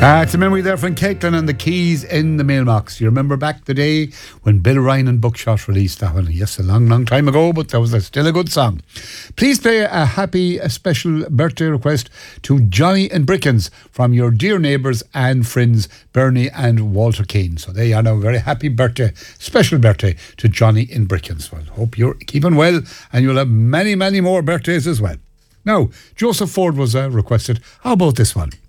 It's a memory there from Caitlin and the Keys in the Mailbox. You remember back the day when Bill Ryan and Buckshot released that one? Yes, a long, long time ago, but that was still a good song. Please play a special birthday request to Johnny and Brickens from your dear neighbours and friends Bernie and Walter Keane. So they are now a very happy birthday, special birthday to Johnny and Brickens. Well, hope you're keeping well and you'll have many, many more birthdays as well. Now, Joseph Ford was requested. How about this one?